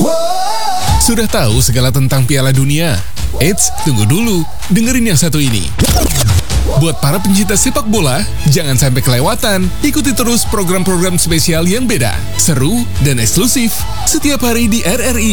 Sudah tahu segala tentang Piala Dunia? Eits, tunggu dulu. Dengerin yang satu ini. Buat para pencinta sepak bola, jangan sampai kelewatan. Ikuti terus program-program spesial yang beda, seru, dan eksklusif setiap hari di RRI.